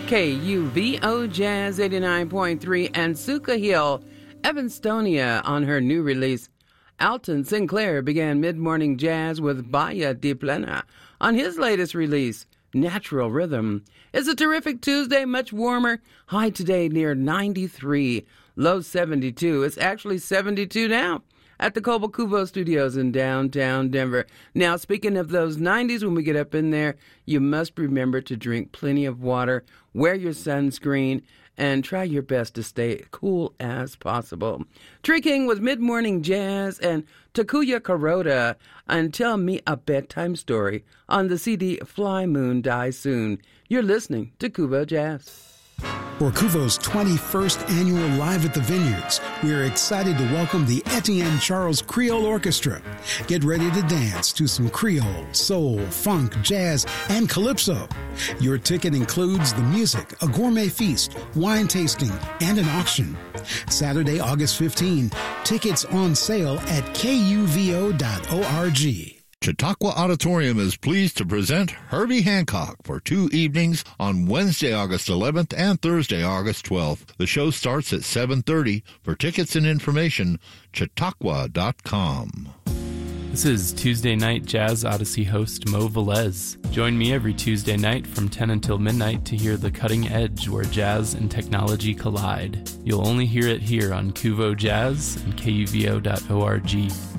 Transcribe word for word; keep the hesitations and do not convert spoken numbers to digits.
K U V O Jazz eighty-nine point three and Suka Hill, Evanstonia on her new release. Alton Sinclair began mid-morning jazz with Bahia de Plena on his latest release, Natural Rhythm. It's a terrific Tuesday, much warmer. High today near ninety-three, low seventy-two. It's actually seventy-two now at the Cobalt Cuvo Studios in downtown Denver. Now, speaking of those nineties, when we get up in there, you must remember to drink plenty of water, wear your sunscreen, and try your best to stay cool as possible. Tree King with mid-morning jazz and Takuya Kuroda and Tell Me a Bedtime Story on the C D Fly Moon Die Soon. You're listening to Cuvo Jazz. For Cuvo's twenty-first annual Live at the Vineyards, we're excited to welcome the Etienne Charles Creole Orchestra. Get ready to dance to some Creole, soul, funk, jazz, and calypso. Your ticket includes the music, a gourmet feast, wine tasting, and an auction. Saturday, August fifteenth, tickets on sale at K U V O dot org. Chautauqua Auditorium is pleased to present Herbie Hancock for two evenings on Wednesday, August eleventh and Thursday, August twelfth. The show starts at seven thirty. For tickets and information, chautauqua dot com. This is Tuesday Night Jazz Odyssey host Mo Velez. Join me every Tuesday night from ten until midnight to hear the cutting edge where jazz and technology collide. You'll only hear it here on Cuvo Jazz and K U V O dot org.